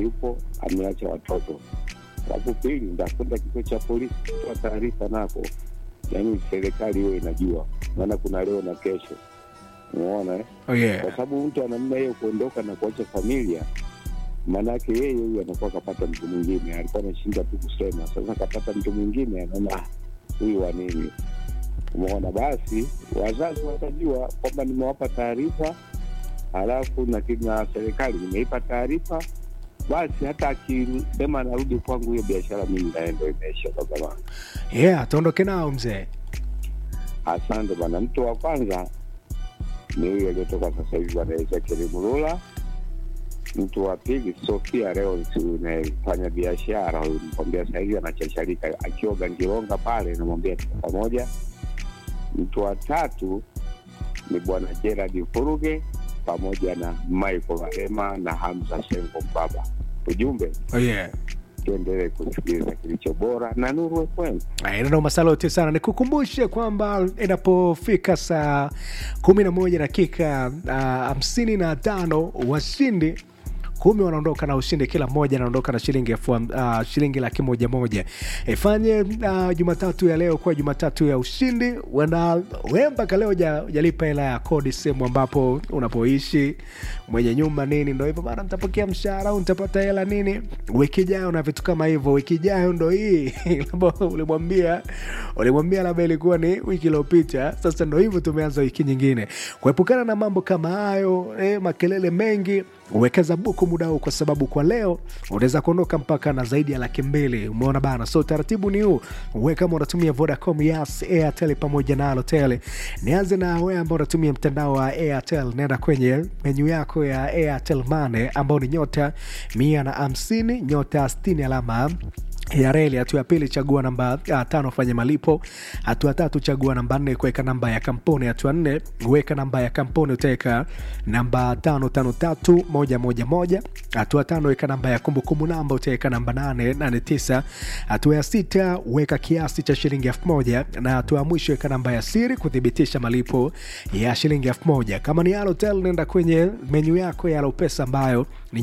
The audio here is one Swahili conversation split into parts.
hayupo, ameacha watoto. Alafu pili, ndakwenda kituo cha polisi kutoa taarifa nako. Yaani serikali iwe inajua, maana kuna leo na kesho. Unaona Oh yeah. Kwa sababu mtu anamna hiyo kuondoka na kuacha familia, maana yake yeye huyu anakuwa kapata mtu mwingine. Alikuwa anashinda tu kusema, sasa kapata mtu mwingine, anaona huyu wa nini? Umeona, basi wazazi watajua kwamba nimewapa taarifa, halafu na serikali nimeipa taarifa, basi hata akisema narudi kwangu hiyo biashara mimi naenda imeisha baba wangu. Yeah, tuondoke nao mzee. Asante bwana. Mtu wa kwanza ni huyo aliyotoka sasa hivi bwana Ezekiel Mulula. Mtu wa pili Sofia leo tunafanya biashara, huyu nikwambia sasa hivi anachasharika akioga Ngironga pale, namwambia pamoja. Mtu wa tatu ni bwana Gerard Furuge pamoja na Michael Rema na Hamza Sengo Mbaba. Ujumbe, oh yeah, tuendelee kusikiliza kilicho bora na Nuru FM. Ndio masalote sana. Nikukumbushe kwamba inapofika saa 11 dakika 55 washindi 10 wanaondoka na ushindi, kila mmoja anaondoka na shilingi 1,000,000. Ifanye Jumatatu ya leo kwa Jumatatu ya ushindi. Wewe mpaka leo hujalipa hela ya kodi sehemu ambapo unapoishi, mwenye nyumba nini, ndio hivyo bana, nitapokea mshahara au nitapata hela nini wiki ijayo na vitu kama hivyo. Wiki ijayo ndio hii ulimwambia labda ilikuwa ni wiki iliyopita. Sasa ndio hivyo, tumeanza wiki nyingine. Kuepukana na mambo kama hayo, makelele mengi, uwekeza buku muda huu, kwa sababu kwa leo unaweza kuondoka mpaka na zaidi ya 200,000. Umeona bana? So taratibu ni huu. Wewe kama unatumia Vodacom, Yas, Airtel pamoja na Halotel, nianze na wewe ambao unatumia mtandao wa Airtel. Nenda kwenye menu yako ya Airtel Money ambao ni *150 *60 alama ya reli. Hatua ya pili, chagua namba 5 fanya malipo. Hatua 3, chagua namba 4 kuweka namba ya kampuni. Hatua 4, weka namba ya kampuni, utaweka namba 553111. Hatua 5, weka namba ya kumbukumbu namba, utaweka namba 889. Hatua ya 6, weka kiasi cha shilingi 1000, na hatua ya mwisho, weka namba ya siri kuthibitisha malipo ya shilingi 1000. Kama ni Halotel, nenda kwenye menu yako ya Alopesa ambayo ni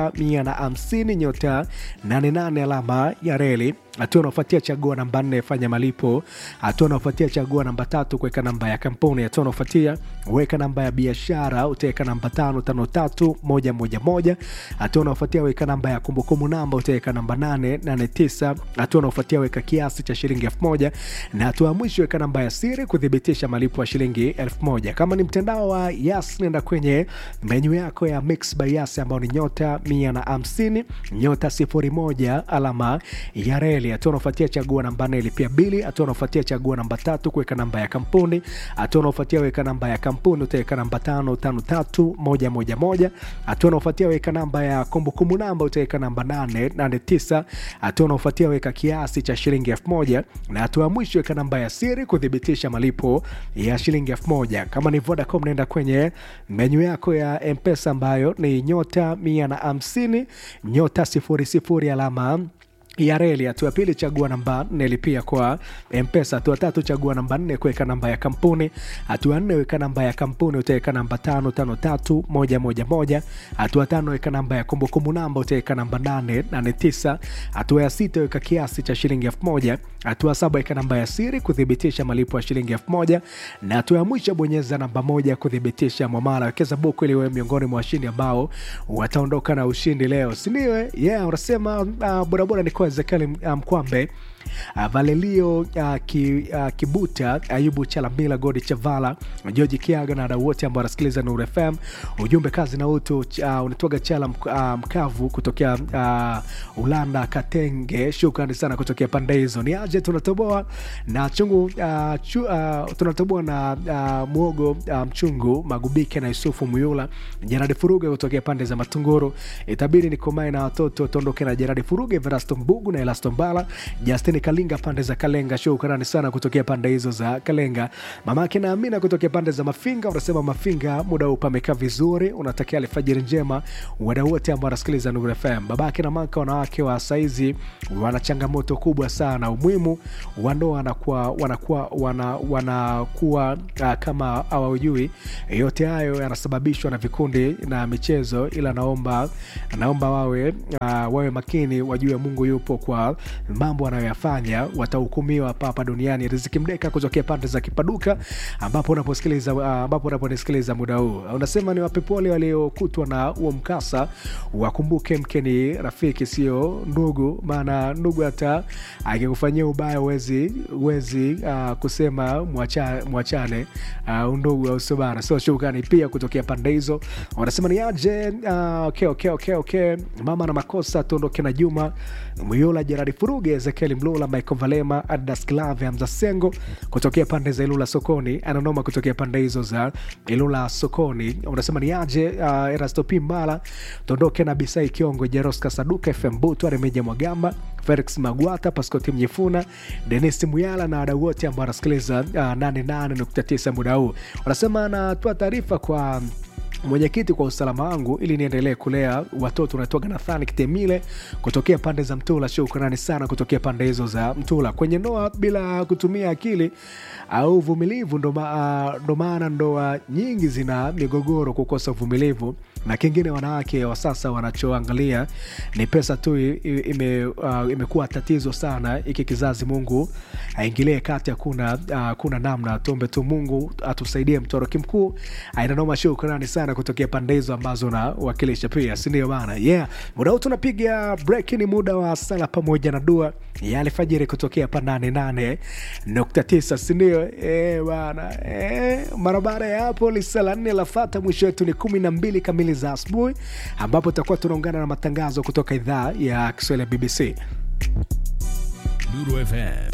*150 *88 alama ya reli. Hatua unafuatia, chagua namba 4 fanya malipo. Hatua unafuatia, chagua namba 3 kuweka namba ya kampuni. Hatua unafuatia, weka namba ya biashara, utaweka namba 553111. Hatua unafuatia, weka namba ya kumbukumbu namba, utaweka namba 889. Hatua unafuatia, weka kiasi cha shilingi 1000, na hatua ya mwisho, weka namba ya siri kuthibitisha malipo ya shilingi 1000. Kama ni mtandao wa Yas, nenda kwenye menu yako ya Mix by Yas ambao ni *150 *01 alama ya reli. Hatua unafuatia, chagua namba 4 lipia bili. Hatua unafuatia, chagua namba 3 kuweka namba ya kampuni. Hatua unafuatia, weka namba ya kampuni, utaweka namba 553111. Hatua unafuatia, weka namba ya kumbukumbu namba, utaweka namba 889. Hatua unafuatia, weka kiasi cha shilingi 1000, na hatua mwisho, weka namba ya siri kuthibitisha malipo ya shilingi 1000. Kama ni Vodacom, nenda kwenye menu yako ya M-Pesa ambayo ni *150 *00 alama ya reli. Hatua ya pili, chagua namba 4 lipia kwa M-Pesa. Hatua 3, chagua namba 4 kuweka namba ya kampuni. Hatua 4, weka namba ya kampuni, utaweka namba 553111. Hatua 5, weka namba ya kumbukumbu namba, utaweka namba 889. Hatua ya 6, weka kiasi cha shilingi 1000. Hatua 7, weka namba ya siri kuthibitisha malipo ya shilingi 1000, na hatua ya mwisho, bonyeza namba 1 kuthibitisha muamala. Wekeza buku ili wewe miongoni mwa washindi ambao wataondoka na ushindi leo, si ndio? Yeah, unasema bora ni kwa Ezekiel Mkwambe, Valelio Kibuta, Ayubu Chalamila, Godi Chavala, George Kiaga na wote ambao wanasikiliza Nuru FM. Ujumbe kazi na utu, unatoka Chala Mkavu kutokea Ulanda Katenge. Shukrani sana kutokea pande hizo. Ni aje tunatoboa na chungu tunatoboa na muogo mchungu Magubike na Yusufu Muyula, Gerard Furuge kutokea pande za Matunguru. Itabidi nikomae na watoto tuondoke na Gerard Furuge, Verasto Mbugu na Elasto Mbala, Justin Justin Kalinga pande za Kalenga, shukrani sana kutokea pande hizo za Kalenga. Mamake na Amina kutokea pande za Mafinga, unasema Mafinga muda upamekaa vizuri, unatakia alfajiri njema wadau wote ambao wanasikiliza Nuru FM. Babake na maka wanawake wa saizi wana changamoto kubwa sana. Umuhimu wa ndoa wanakuwa kama hawajui. Yote hayo yanasababishwa na vikundi na michezo, ila naomba wawe makini, wajue Mungu yupo kwa mambo wanayoyafanya, watahukumiwa hapa duniani. Riziki Mdeka kutokea pande za Kipaduka ambapo unaponisikiliza muda huu. Unasema ni wape pole waliokutwa na huo mkasa, wakumbuke mke ni rafiki sio ndugu, maana ndugu hata akikufanyia ubaya huwezi kusema mwachane ndugu au sobana. So shukrani pia kutokea pande hizo. Wanasema ni aje okay. Mama na makosa tuondoke na Juma Muyola, Gerard Furuge, Ezekiel Mlola, Michael Valema, Adas Klave, Hamza Sengo kutokea pande za Ilula Sokoni, Ananoma kutokea pande hizo za Ilula Sokoni. Unasema ni aje Erasto Pimbala tuondoke na Bisai Kiongo, Jeroska Saduka, FM Butu, Remeja Mwagamba, Felix Magwata, Pascoti Mnyefuna, Dennis Muyala na wadau wote ambao wanasikiliza 88.9 muda huu. Wanasema anatoa taarifa kwa mwenyekiti kwa usalama wangu ili niendelee kulea watoto. Unatoka Nathani Kitemile kutokea pande za Mtula, shukrani sana kutokea pande hizo za Mtula. Kwenye ndoa bila kutumia akili au uvumilivu ndo maana ndoa nyingi zina migogoro, kukosa uvumilivu. Na kingine wanawake wa sasa wanachoangalia ni pesa tu, imekuwa tatizo sana iki kizazi. Mungu aingilie kati, kuna namna. Tuombe tu Mungu atusaidie. Mtoroki mkuu ainanoma, shukrani sana kutokea pande hizo ambazo na wakilisha pia, si ndio bana? Yeah, muda huu tunapiga break, ni muda wa sala pamoja na dua ya alfajiri kutokea hapa 88.9, si ndio bana? Mara baada ya hapo ni sala 4 lafuata, mwisho wetu ni 12 kamili za asubuhi ambapo tutakuwa tunaungana na matangazo kutoka idhaa ya Kiswahili ya BBC Nuru FM.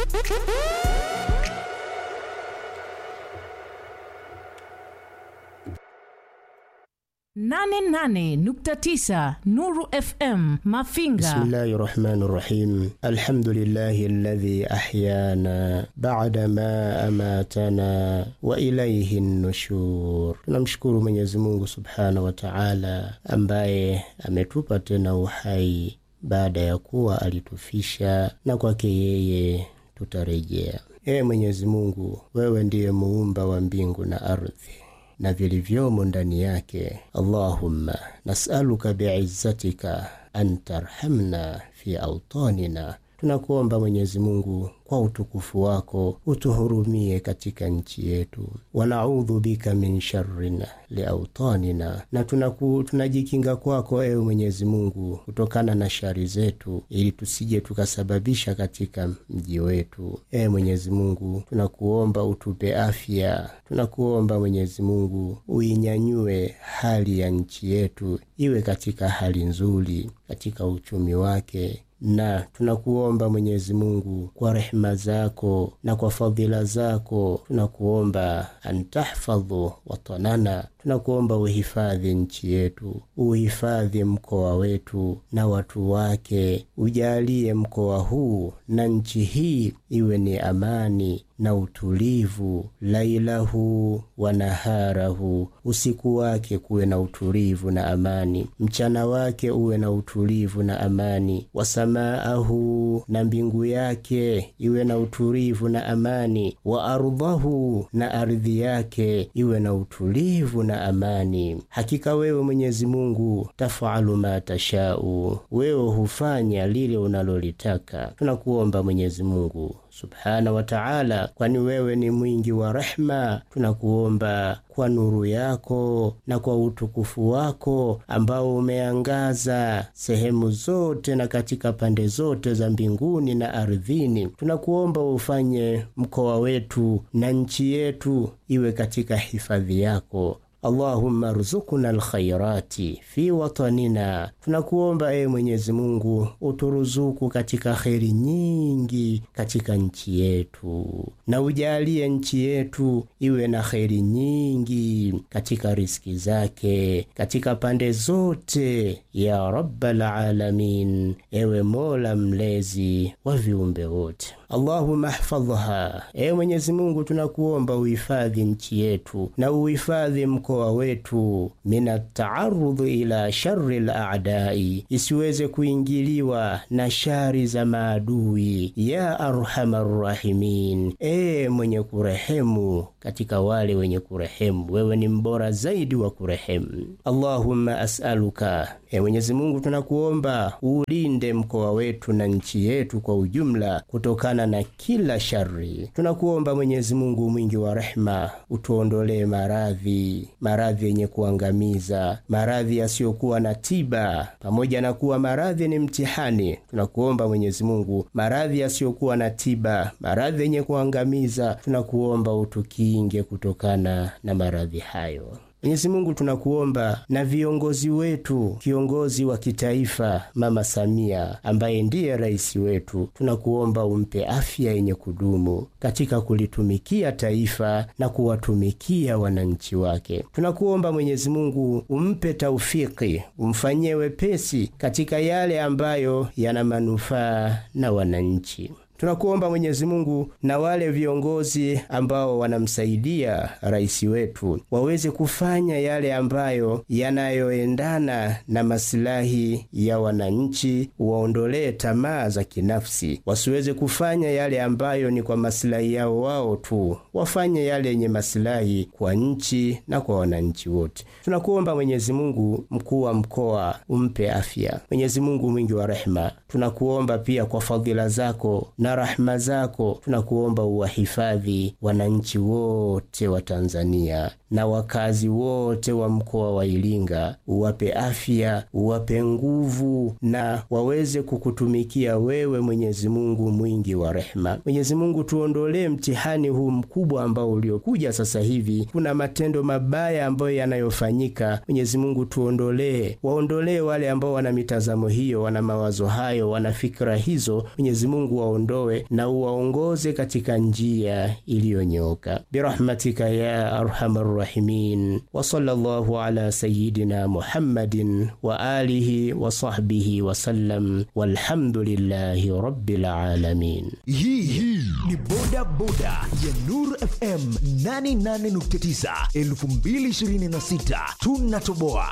88.9 Nuru FM Mafinga. Bismillahirrahmanirrahim. Alhamdulillahi alladhi ahyana ba'da ma amatana wa ilayhi an-nushur. Tunamshukuru Mwenyezi Mungu Subhanahu wa Ta'ala ambaye ametupa tena uhai baada ya kuwa alitufisha, na kwake yeye tutarejea. Mwenyezi Mungu, wewe ndiye muumba wa mbingu na ardhi na vilivyomo ndani yake. Allahumma nas'aluka bi'izzatika an tarhamna fi awtanina. Tunakuomba Mwenyezi Mungu kwa utukufu wako utuhurumie katika nchi yetu. Wa na'udhu bika min sharrina li awtanina. Na tunajikinga kwako ewe Mwenyezi Mungu kutokana na shari zetu, ili tusije tukasababisha katika mji wetu. Mwenyezi Mungu, tunakuomba utupe afya. Tunakuomba Mwenyezi Mungu uinyanyue hali ya nchi yetu iwe katika hali nzuri katika uchumi wake. Na tunakuomba Mwenyezi Mungu kwa rehema zako na kwa fadhila zako, tunakuomba antahfadhu watanana. Tunakuomba uhifadhi nchi yetu, uhifadhi mkoa wetu na watu wake. Ujalie mkoa huu na nchi hii iwe ni amani na utulivu, lailahu wa naharahu. Usiku wake kuwe na utulivu na amani, mchana wake uwe na utulivu na amani. Wasamaahu, na mbingu yake iwe na utulivu na amani. Wa ardhahu, na ardhi yake iwe na utulivu na amani. Hakika wewe Mwenyezi Mungu tafalu ma tashau, wewe hufanya lile unalolitaka. Tunakuomba Mwenyezi Mungu Subhana wa Ta'ala, kwani wewe ni mwingi wa rehma. Tunakuomba kwa nuru yako na kwa utukufu wako ambao umeangaza sehemu zote na katika pande zote za mbinguni na ardhini, tunakuomba ufanye mkoa wetu na nchi yetu iwe katika hifadhi yako. Allahumma rzuqna alkhairati fi watanina, tunakuomba Mwenyezi Mungu uturuzuku katika kheri nyingi katika nchi yetu, na ujalie nchi yetu iwe na kheri nyingi katika riziki zake katika pande zote ya Rabbal Alamin, ewe Mola mlezi wa viumbe wote. Allahumma ihfadhha, Mwenyezi Mungu tunakuomba uhifadhi nchi yetu na uhifadhi mkoa wetu mina taarudhi ila sharri al-a'dai, isiweze kuingiliwa na shari za maadui. Ya arhamar rahimin, mwenye kurehemu katika wale wenye kurehemu, wewe ni mbora zaidi wa kurehemu. Allahumma as'aluka, Mwenyezi Mungu tunakuomba ulinde mkoa wetu na nchi yetu kwa ujumla kutokana na kila shari. Tunakuomba Mwenyezi Mungu mwingi wa rehema, utuondolee maradhi yenye kuangamiza, maradhi yasiyokuwa na tiba. Pamoja na kuwa maradhi ni mtihani, tunakuomba Mwenyezi Mungu, maradhi yasiyokuwa na tiba, maradhi yenye kuangamiza, tunakuomba utukinge kutokana na maradhi hayo. Mwenyezi Mungu tunakuomba na viongozi wetu, kiongozi wa kitaifa Mama Samia ambaye ndiye rais wetu, tunakuomba umpe afya yenye kudumu katika kulitumikia taifa na kuwatumikia wananchi wake. Tunakuomba Mwenyezi Mungu umpe taufiki, umfanyie wepesi katika yale ambayo yana manufaa na wananchi. Tunakuomba Mwenyezi Mungu na wale viongozi ambao wanamsaidia rais wetu waweze kufanya yale ambayo yanayoendana na maslahi ya wananchi, waondolee tamaa za kinafsi, wasiweze kufanya yale ambayo ni kwa maslahi yao wao tu, wafanye yale yenye maslahi kwa nchi na kwa wananchi wote. Tunakuomba Mwenyezi Mungu mkuu wa mkoa umpe afya. Mwenyezi Mungu mwingi wa rehema, tunakuomba pia kwa fadhila zako na rahma zako, tunakuomba uwahifadhi wananchi wote wa Tanzania na wakazi wote wa mkoa wa Iringa, uwape afya, uwape nguvu na waweze kukutumikia wewe Mwenyezi Mungu mwingi wa rehema. Mwenyezi Mungu tuondolee mtihani huu mkubwa ambao uliokuja sasa hivi. Kuna matendo mabaya ambayo yanayofanyika. Mwenyezi Mungu tuondolee, waondolee wale ambao wana mitazamo hiyo, wana mawazo hayo, wana fikra hizo. Mwenyezi Mungu waondoe na uwaongoze katika njia iliyonyooka. Birahmatika ya arhamar rahimin. Wa sallallahu ala sayyidina Muhammadin wa alihi wa sahbihi wa sallam, walhamdulillahi rabbil alamin. Hii ni boda boda ya Nur FM 88.9 2026. Tunatoboa.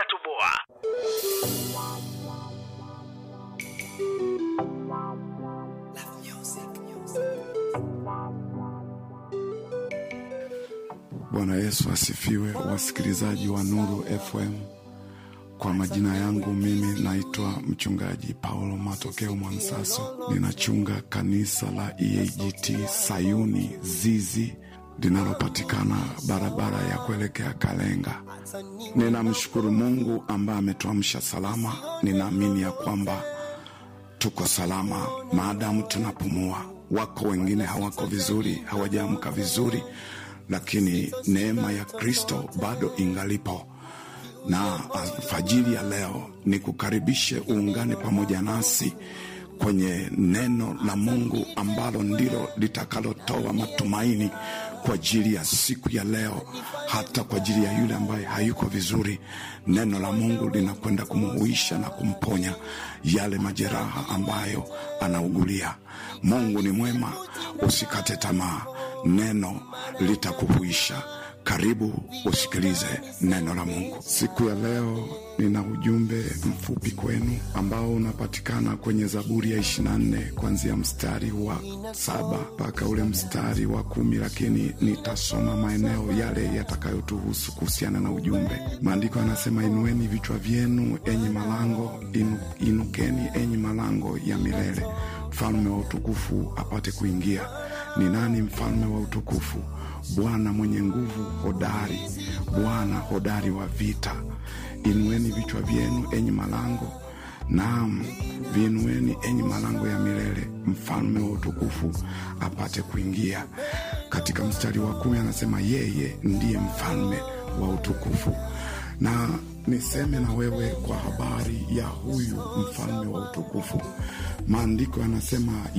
Bwana Yesu asifiwe, wasikilizaji wa Nuru FM. Kwa majina yangu mimi naitwa mchungaji Paulo Matokeo Mwansaso. Ninachunga kanisa la EAGT Sayuni Zizi linalopatikana barabara ya kuelekea Kalenga. Ninamshukuru Mungu ambaye ametuamsha salama. Ninaamini ya kwamba tuko salama maadamu tunapumua. Wako wengine hawako vizuri, hawajaamka vizuri, lakini neema ya Kristo bado ingalipo. Na alfajiri ya leo ni kukaribishe uungane pamoja nasi kwenye neno la Mungu ambalo ndilo litakalotoa matumaini kwa ajili ya siku ya leo, hata kwa ajili ya yule ambaye hayuko vizuri. Neno la Mungu linakwenda kumuhuisha na kumponya yale majeraha ambayo anaugulia. Mungu ni mwema, usikate tamaa. Neno litakuhuisha. Karibu usikilize neno la Mungu. Siku ya leo nina ujumbe mfupi kwenu ambao unapatikana kwenye Zaburi ya 24 kuanzia mstari wa 7 mpaka ule mstari wa 10, lakini nitasoma maeneo yale yatakayotuhusu kuhusiana na ujumbe. Maandiko yanasema, inueni vichwa vyenu enyi malango, inukeni enyi malango ya milele, mfalme wa utukufu apate kuingia. Ni nani mfalme wa utukufu? Bwana mwenye nguvu hodari, Bwana hodari wa vita. Inueni vichwa vyenu enyi malango, Naam, viinueni enyi malango ya milele, mfalme wa utukufu apate kuingia. Katika mstari wa 10 anasema yeye ndiye mfalme wa utukufu. Na niseme na wewe kwa habari ya huyu mfalme wa utukufu. Maandiko yanasema